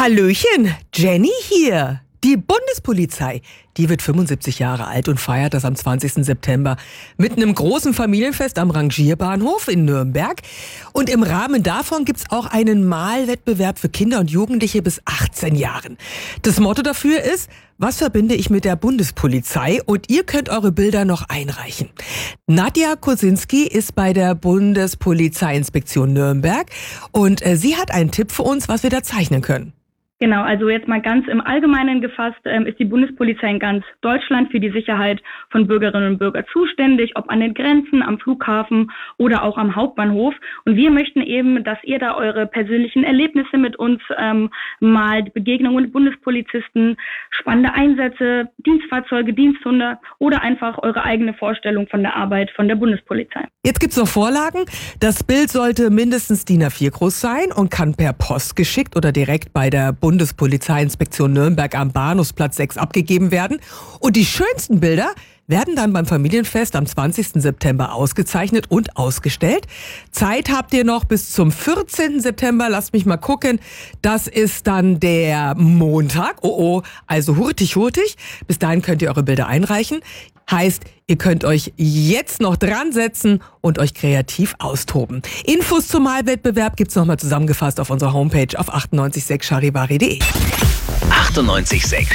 Hallöchen, Jenny hier. Die Bundespolizei, die wird 75 Jahre alt und feiert das am 20. September mit einem großen Familienfest am Rangierbahnhof in Nürnberg. Und im Rahmen davon gibt's auch einen Malwettbewerb für Kinder und Jugendliche bis 18 Jahren. Das Motto dafür ist: Was verbinde ich mit der Bundespolizei? Und ihr könnt eure Bilder noch einreichen. Nadja Kosinski ist bei der Bundespolizeiinspektion Nürnberg und sie hat einen Tipp für uns, was wir da zeichnen können. Genau, also jetzt mal ganz im Allgemeinen gefasst, ist die Bundespolizei in ganz Deutschland für die Sicherheit von Bürgerinnen und Bürgern zuständig, ob an den Grenzen, am Flughafen oder auch am Hauptbahnhof. Und wir möchten eben, dass ihr da eure persönlichen Erlebnisse mit uns malt, Begegnungen mit Bundespolizisten, spannende Einsätze, Dienstfahrzeuge, Diensthunde oder einfach eure eigene Vorstellung von der Arbeit von der Bundespolizei. Jetzt gibt's noch Vorlagen. Das Bild sollte mindestens DIN A4 groß sein und kann per Post geschickt oder direkt bei der Bundespolizeiinspektion Nürnberg am Bahnhofsplatz 6 abgegeben werden. Und die schönsten Bilder werden dann beim Familienfest am 20. September ausgezeichnet und ausgestellt. Zeit habt ihr noch bis zum 14. September. Lasst mich mal gucken. Das ist dann der Montag. Also hurtig. Bis dahin könnt ihr eure Bilder einreichen. Heißt, ihr könnt euch jetzt noch dran setzen und euch kreativ austoben. Infos zum Malwettbewerb gibt's nochmal zusammengefasst auf unserer Homepage auf 98.6charivari.de. 98.6